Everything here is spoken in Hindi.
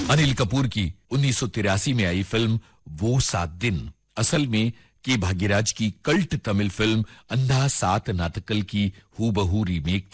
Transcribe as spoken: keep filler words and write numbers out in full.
अनिल कपूर की उन्नीस सौ तिरासी में आई फिल्म वो सात दिन असल में के भाग्यराज की कल्ट तमिल फिल्म अंधा सात नाटकल की हूबहू रीमेक